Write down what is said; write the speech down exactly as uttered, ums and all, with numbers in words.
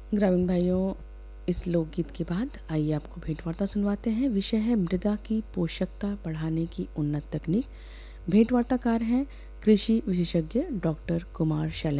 ग्रामीण भाइयों, इस लोकगीत के बाद आइए आपको भेंटवार्ता सुनवाते हैं। विषय है मृदा की पोषकता बढ़ाने की उन्नत तकनीक। भेंटवार्ताकार हैं कृषि विशेषज्ञ डॉक्टर कुमार शैलेंद्र।